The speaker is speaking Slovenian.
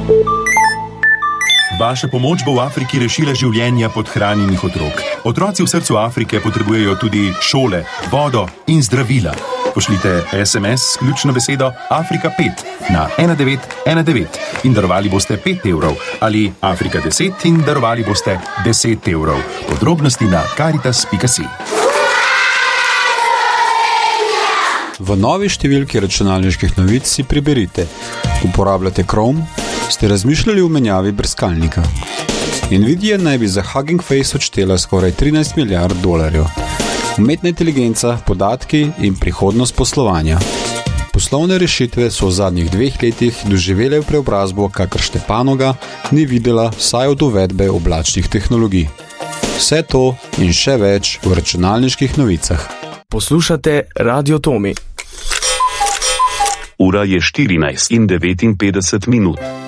Vaša pomoč bo v Afriki rešila življenja podhranjenih otrok. Otroci v srcu Afrike potrebujejo tudi šole, vodo in zdravila. Pošljite SMS s ključno besedo Afrika 5 na 1919 in darovali boste 5 evrov ali Afrika 10 in darovali boste 10 evrov. Podrobnosti na caritas.si. V novi številki računalniških novic si preberite. Uporabljate Chrome? Ste razmišljali o menjavi brskalnika? Nvidia naj bi za Hugging Face odštela skoraj 13 milijard dolarjev. Umetna inteligenca, podatki in prihodnost poslovanja. Poslovne rešitve so v zadnjih 2 letih doživele preobrazbo, kakršne panoga ni videla vsaj od uvedbe oblačnih tehnologij. Vse to in še več v računalniških novicah. Poslušate Radio Tomi. Ura je 14:59.